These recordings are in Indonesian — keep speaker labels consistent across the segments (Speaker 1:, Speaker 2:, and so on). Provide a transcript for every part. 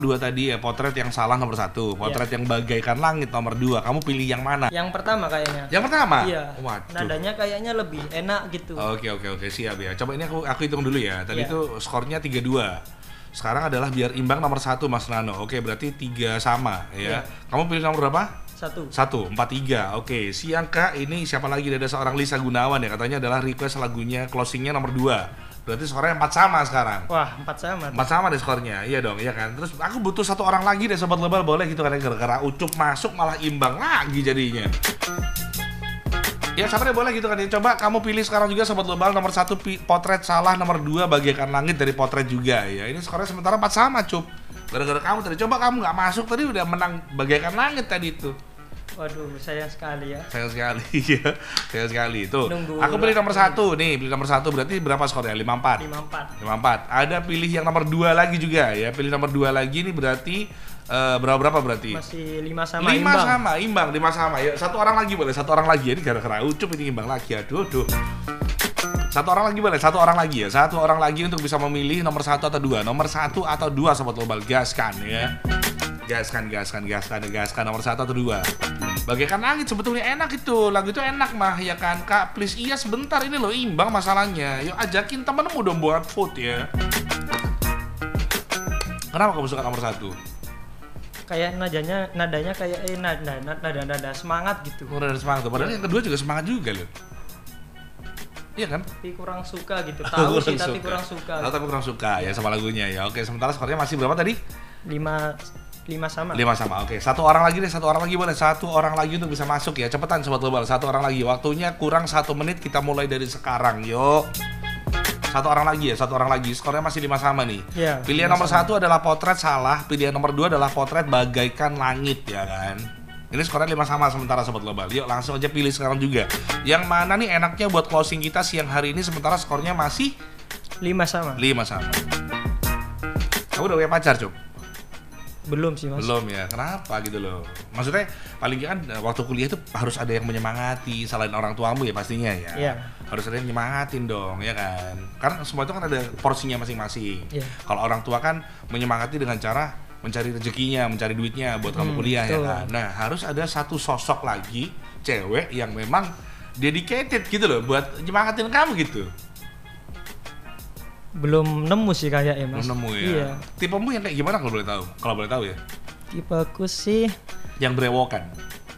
Speaker 1: Dua tadi ya, potret yang salah nomor 1, potret yang bagaikan langit nomor 2. Kamu pilih yang mana?
Speaker 2: Yang pertama kayaknya.
Speaker 1: Yang pertama?
Speaker 2: Iya.
Speaker 1: Waduh.
Speaker 2: Nadanya kayaknya lebih enak gitu.
Speaker 1: Oke, siap ya. Coba ini aku hitung dulu ya. Tadi
Speaker 2: Iya.
Speaker 1: itu skornya 3-2. Sekarang adalah biar imbang nomor 1 Mas Nano. Oke, berarti 3 sama ya.
Speaker 2: Iya.
Speaker 1: Kamu pilih nomor berapa?
Speaker 2: 1.
Speaker 1: 1, 4, 3. Oke, siang Kak, ini siapa lagi? Ada seorang Lisa Gunawan ya, katanya adalah request lagunya closingnya nomor 2. Berarti skornya 4 sama sekarang.
Speaker 2: Wah, 4 sama.
Speaker 1: 4 sama deh skornya, iya dong, iya kan. Terus aku butuh 1 orang lagi deh Sobat Global, boleh gitu kan, gara-gara Ucup masuk malah imbang lagi jadinya. Ya siapa deh boleh gitu kan ya. Coba kamu pilih sekarang juga Sobat Global, nomor 1 potret salah, nomor 2 bagaikan langit dari potret juga ya. Ini skornya sementara 4 sama Cup. Gara-gara kamu tadi, coba kamu nggak masuk tadi udah menang bagaikan langit tadi itu.
Speaker 2: Waduh, sayang sekali ya.
Speaker 1: Sayang sekali ya, sayang sekali. Tuh,
Speaker 2: Nunggu
Speaker 1: aku pilih nomor 1 nih, pilih nomor 1 berarti berapa skornya? 5-4.
Speaker 2: 54.
Speaker 1: Ada pilih yang nomor 2 lagi juga ya. Pilih nomor 2 lagi nih berarti berapa berarti?
Speaker 2: Masih 5 sama.
Speaker 1: 5
Speaker 2: imbang.
Speaker 1: sama, imbang 5 sama. Ya, 1 orang lagi boleh, 1 orang lagi. Ini gara-gara Ucup ini imbang lagi. Aduh. 1 orang lagi boleh, 1 orang lagi ya. 1 orang lagi untuk bisa memilih nomor 1 atau 2. Nomor 1 atau 2 Sobat Global, gaskan ya. Gaskan nomor 1 atau 2. Bagaikan langit sebetulnya enak itu. Lagu itu enak mah ya kan. Kak, please iya sebentar ini loh imbang masalahnya. Yuk ajakin temenmu dong buat vote ya. Kenapa kamu suka nomor 1?
Speaker 2: Kayak nadanya kayak nada semangat gitu.
Speaker 1: Kurang semangat. Padahal yang kedua juga semangat juga loh. Iya kan?
Speaker 2: Tapi kurang suka gitu. Tahu sih tapi kurang suka.
Speaker 1: Tahu tapi kurang suka ya sama lagunya ya. Oke, sementara skornya masih berapa tadi?
Speaker 2: 5 sama.
Speaker 1: 5 sama. Oke, 1 orang lagi deh, 1 orang lagi boleh. 1 orang lagi untuk bisa masuk ya. Cepetan Sobat Global, 1 orang lagi. Waktunya kurang 1 menit, kita mulai dari sekarang. Yuk. 1 orang lagi ya, 1 orang lagi. Skornya masih 5 sama nih.
Speaker 2: Ya,
Speaker 1: pilihan nomor 1 adalah potret salah, pilihan nomor 2 adalah potret bagaikan langit ya kan. Ini skornya 5 sama sementara Sobat Global. Yuk langsung aja pilih sekarang juga. Yang mana nih enaknya buat closing kita siang hari ini sementara skornya masih
Speaker 2: 5 sama.
Speaker 1: 5 sama. Kamu udah punya pacar, Cuk?
Speaker 2: Belum sih, Mas.
Speaker 1: Belum ya, kenapa gitu loh. Maksudnya paling kan waktu kuliah itu harus ada yang menyemangati selain orang tuamu ya pastinya ya.
Speaker 2: Iya.
Speaker 1: Harus ada yang menyemangatin dong ya kan. Karena semua itu kan ada porsinya masing-masing.
Speaker 2: Iya.
Speaker 1: Kalau orang tua kan menyemangati dengan cara mencari rezekinya, mencari duitnya buat kamu kuliah ya
Speaker 2: betul.
Speaker 1: kan. Nah, harus ada satu sosok lagi cewek yang memang dedicated gitu loh buat nyemangatin kamu gitu.
Speaker 2: Belum nemu sih kayaknya, Mas.
Speaker 1: Belum nemu ya.
Speaker 2: Iya.
Speaker 1: Tipemu yang kayak gimana kalau boleh tahu? Kalau boleh tahu ya.
Speaker 2: Tipeku sih
Speaker 1: Yang brewokan.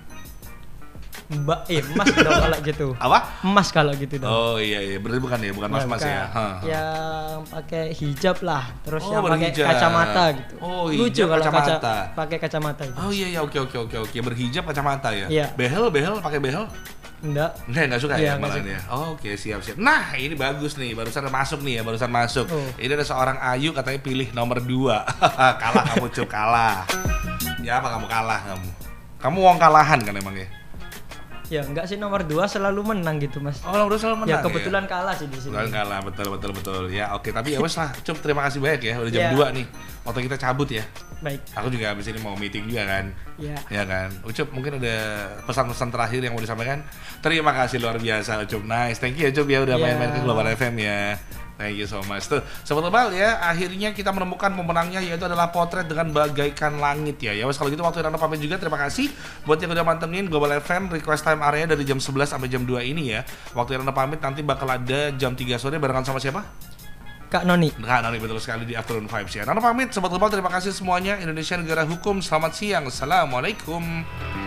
Speaker 2: Mas dong kalau gitu.
Speaker 1: Apa?
Speaker 2: Emas kalau gitu dong.
Speaker 1: Oh iya, berarti bukan mas-mas ya.
Speaker 2: Yang pakai hijab lah, terus
Speaker 1: Oh,
Speaker 2: yang pakai
Speaker 1: berhijab.
Speaker 2: kacamata gitu.
Speaker 1: Oh,
Speaker 2: Lucu
Speaker 1: hijab,
Speaker 2: kalau
Speaker 1: kacamata.
Speaker 2: pakai kacamata itu.
Speaker 1: Oh iya, oke, berhijab kacamata ya.
Speaker 2: Iya.
Speaker 1: Behel pakai behel?
Speaker 2: Enggak.
Speaker 1: Enggak suka ya
Speaker 2: Iya, nggak
Speaker 1: malahan
Speaker 2: suka.
Speaker 1: ya. Oh, oke, siap. Nah, ini bagus nih, barusan masuk.
Speaker 2: Oh.
Speaker 1: Ini ada seorang Ayu katanya pilih nomor 2. Kalah kamu, Cuk, kalah. Ya apa kamu kalah kamu? Kamu wong kalahan kan emang ya?
Speaker 2: Ya enggak sih, nomor 2 selalu menang gitu, Mas.
Speaker 1: Oh, nomor 2 selalu menang
Speaker 2: Ya kebetulan kalah sih di sini.
Speaker 1: Kebetulan kalah, betul. Ya, oke, tapi ya wes lah, Cup, terima kasih banyak ya. Udah jam
Speaker 2: Ya.
Speaker 1: 2 nih. Waktu kita cabut ya.
Speaker 2: Baik.
Speaker 1: Aku juga habis ini mau meeting juga kan.
Speaker 2: Ya.
Speaker 1: Ya kan. Ucup mungkin ada pesan-pesan terakhir yang mau disampaikan. Terima kasih luar biasa Ucup. Nice. Thank you ya Ucup ya udah
Speaker 2: Ya.
Speaker 1: main-main ke Global FM ya. Thank you so much. Tuh, Sobat Global ya, akhirnya kita menemukan pemenangnya yaitu adalah potret dengan bagaikan langit ya. Ya wes kalau gitu waktu Rano pamit juga, terima kasih buat yang udah mantengin Global FM request time area dari jam 11 sampai jam 2 ini ya. Waktu Rano pamit nanti bakal ada jam 3 sore barengan sama siapa?
Speaker 2: Kak Noni.
Speaker 1: Kak Noni, betul sekali di Afternoon Vibes ya. Rano pamit, Sobat Global, terima kasih semuanya. Indonesia negara hukum, selamat siang. Assalamualaikum.